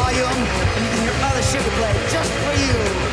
volume, and you can hear other sugar play just for you.